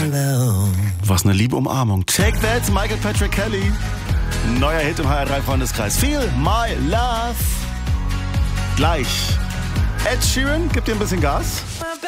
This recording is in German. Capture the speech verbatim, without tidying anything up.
Was eine liebe Umarmung. Take That, Michael Patrick Kelly. Neuer Hit im H R drei Freundeskreis. Feel My Love. Gleich. Ed Sheeran gibt dir ein bisschen Gas.